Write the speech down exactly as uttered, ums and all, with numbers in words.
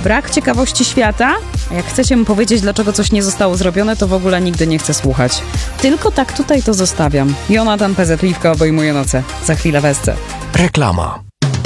Brak ciekawości świata? A jak chcecie mu powiedzieć, dlaczego coś nie zostało zrobione, to w ogóle nigdy nie chcę słuchać. Tylko tak tutaj to zostawiam. Jonatan P Z Liwka obejmuje noce. Za chwilę wesce. Reklama.